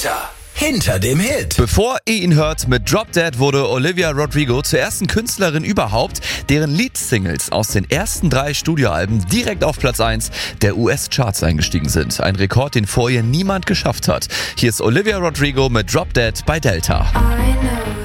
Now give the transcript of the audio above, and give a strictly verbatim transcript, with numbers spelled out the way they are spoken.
Delta. Hinter dem Hit. Bevor ihr ihn hört, mit Drop Dead wurde Olivia Rodrigo zur ersten Künstlerin überhaupt, deren Lead-Singles aus den ersten drei Studioalben direkt auf Platz eins der U S-Charts eingestiegen sind. Ein Rekord, den vor ihr niemand geschafft hat. Hier ist Olivia Rodrigo mit Drop Dead bei Delta.